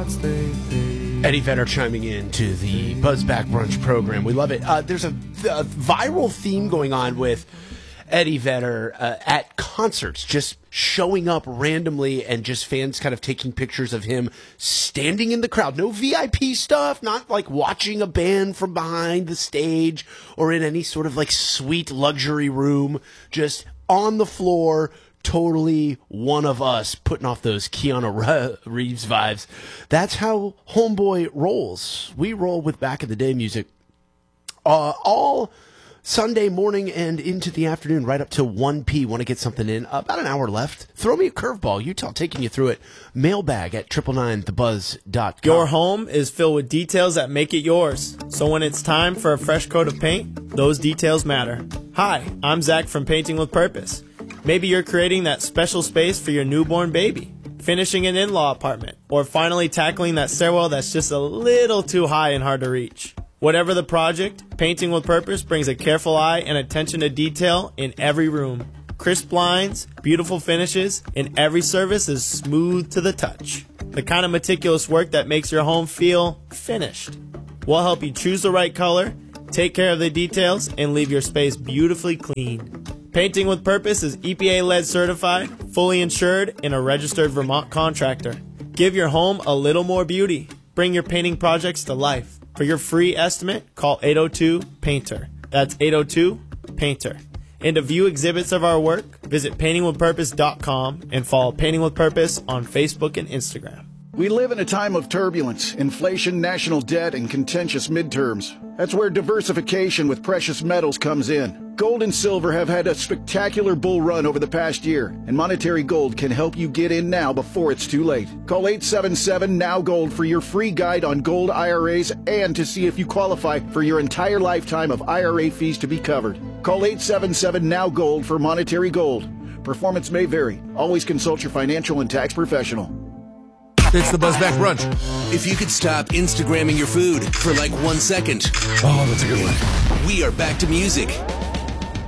Eddie Vedder chiming in to the Buzzback Brunch program. We love it. There's a viral theme going on with Eddie Vedder at concerts, just showing up randomly and just fans kind of taking pictures of him standing in the crowd. No VIP stuff, not like watching a band from behind the stage or in any sort of like sweet luxury room, just on the floor, totally one of us, putting off those Keanu Reeves vibes. That's how Homeboy rolls. We roll with back in the day music all Sunday morning and into the afternoon, right up to 1 p.m. Want to get something in? About an hour left. Throw me a curveball. Utah taking you through it. Mailbag at 999thebuzz.com. Your home is filled with details that make it yours. So when it's time for a fresh coat of paint, those details matter. Hi, I'm Zach from Painting with Purpose. Maybe you're creating that special space for your newborn baby, finishing an in-law apartment, or finally tackling that stairwell that's just a little too high and hard to reach. Whatever the project, Painting with Purpose brings a careful eye and attention to detail in every room. Crisp blinds, beautiful finishes, and every service is smooth to the touch. The kind of meticulous work that makes your home feel finished. We'll help you choose the right color, take care of the details, and leave your space beautifully clean. Painting with Purpose is EPA lead certified, fully insured, and a registered Vermont contractor. Give your home a little more beauty. Bring your painting projects to life. For your free estimate, call 802-PAINTER. That's 802-PAINTER. And to view exhibits of our work, visit paintingwithpurpose.com and follow Painting with Purpose on Facebook and Instagram. We live in a time of turbulence, inflation, national debt, and contentious midterms. That's where diversification with precious metals comes in. Gold and silver have had a spectacular bull run over the past year, and Monetary Gold can help you get in now before it's too late. Call 877-NOW-GOLD for your free guide on gold IRAs and to see if you qualify for your entire lifetime of IRA fees to be covered. Call 877-NOW-GOLD for Monetary Gold. Performance may vary. Always consult your financial and tax professional. It's the Buzzback Brunch. If you could stop Instagramming your food for like 1 second. Oh, that's a good one. We are back to music.